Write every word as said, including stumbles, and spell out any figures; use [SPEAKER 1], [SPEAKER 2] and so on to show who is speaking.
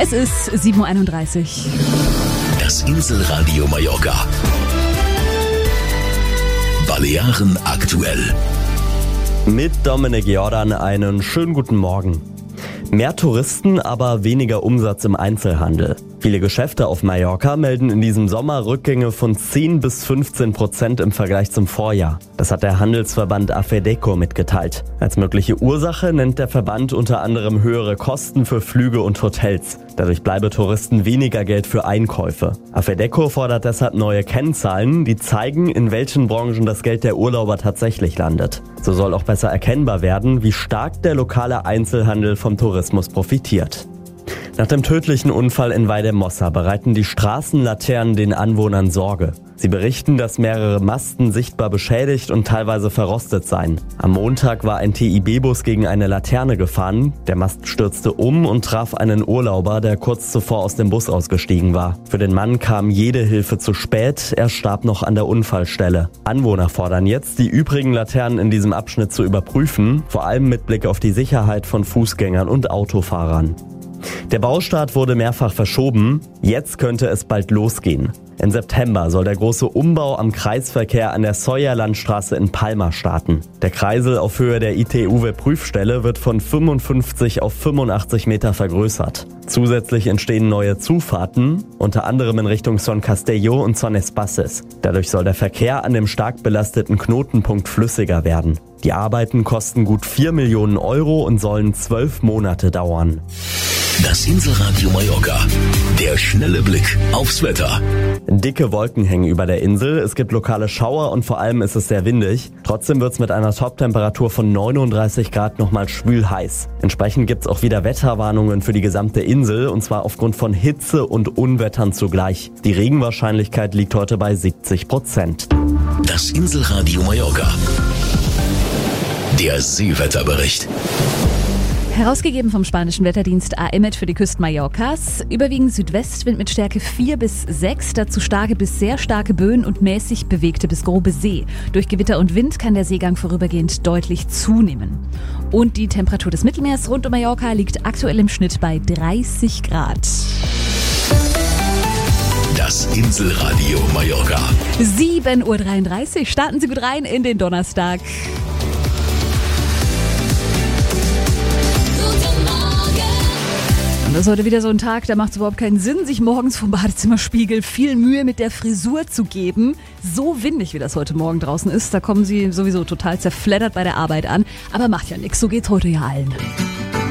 [SPEAKER 1] Es ist sieben Uhr einunddreißig.
[SPEAKER 2] Das Inselradio Mallorca. Balearen aktuell.
[SPEAKER 3] Mit Dominik Jordan einen schönen guten Morgen. Mehr Touristen, aber weniger Umsatz im Einzelhandel. Viele Geschäfte auf Mallorca melden in diesem Sommer Rückgänge von zehn bis fünfzehn Prozent im Vergleich zum Vorjahr. Das hat der Handelsverband AFEDECO mitgeteilt. Als mögliche Ursache nennt der Verband unter anderem höhere Kosten für Flüge und Hotels. Dadurch bleibe Touristen weniger Geld für Einkäufe. AFEDECO fordert deshalb neue Kennzahlen, die zeigen, in welchen Branchen das Geld der Urlauber tatsächlich landet. So soll auch besser erkennbar werden, wie stark der lokale Einzelhandel vom Tourismus profitiert. Nach dem tödlichen Unfall in Valldemossa bereiten die Straßenlaternen den Anwohnern Sorge. Sie berichten, dass mehrere Masten sichtbar beschädigt und teilweise verrostet seien. Am Montag war ein T I B-Bus gegen eine Laterne gefahren. Der Mast stürzte um und traf einen Urlauber, der kurz zuvor aus dem Bus ausgestiegen war. Für den Mann kam jede Hilfe zu spät. Er starb noch an der Unfallstelle. Anwohner fordern jetzt, die übrigen Laternen in diesem Abschnitt zu überprüfen, vor allem mit Blick auf die Sicherheit von Fußgängern und Autofahrern. Der Baustart wurde mehrfach verschoben. Jetzt könnte es bald losgehen. Im September soll der große Umbau am Kreisverkehr an der Sawyer-Landstraße in Palma starten. Der Kreisel auf Höhe der I T U W-Prüfstelle wird von fünfundfünfzig auf fünfundachtzig Meter vergrößert. Zusätzlich entstehen neue Zufahrten, unter anderem in Richtung Son Castelló und Son Espaces. Dadurch soll der Verkehr an dem stark belasteten Knotenpunkt flüssiger werden. Die Arbeiten kosten gut vier Millionen Euro und sollen zwölf Monate dauern.
[SPEAKER 2] Das Inselradio Mallorca. Der schnelle Blick aufs Wetter.
[SPEAKER 3] Dicke Wolken hängen über der Insel, es gibt lokale Schauer und vor allem ist es sehr windig. Trotzdem wird es mit einer Toptemperatur von neununddreißig Grad nochmal schwül heiß. Entsprechend gibt es auch wieder Wetterwarnungen für die gesamte Insel und zwar aufgrund von Hitze und Unwettern zugleich. Die Regenwahrscheinlichkeit liegt heute bei siebzig Prozent.
[SPEAKER 2] Das Inselradio Mallorca. Der Seewetterbericht.
[SPEAKER 1] Herausgegeben vom spanischen Wetterdienst A M E T für die Küsten Mallorcas. Überwiegend Südwestwind mit Stärke vier bis sechs, dazu starke bis sehr starke Böen und mäßig bewegte bis grobe See. Durch Gewitter und Wind kann der Seegang vorübergehend deutlich zunehmen. Und die Temperatur des Mittelmeers rund um Mallorca liegt aktuell im Schnitt bei dreißig Grad.
[SPEAKER 2] Das Inselradio Mallorca.
[SPEAKER 1] sieben Uhr dreiunddreißig. Starten Sie gut rein in den Donnerstag. Das ist heute wieder so ein Tag, da macht es überhaupt keinen Sinn, sich morgens vom Badezimmerspiegel viel Mühe mit der Frisur zu geben. So windig, wie das heute Morgen draußen ist, da kommen Sie sowieso total zerfleddert bei der Arbeit an. Aber macht ja nichts, so geht's heute ja allen.